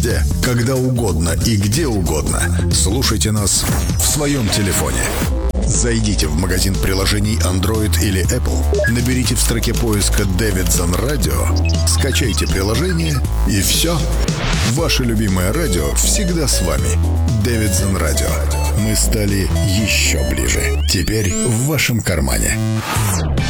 Когда угодно и где угодно. Слушайте нас в своем телефоне. Зайдите в магазин приложений Android или Apple, наберите в строке поиска «Davidson Radio», скачайте приложение и все. Ваше любимое радио всегда с вами. Davidson Radio. Мы стали еще ближе. Теперь в вашем кармане.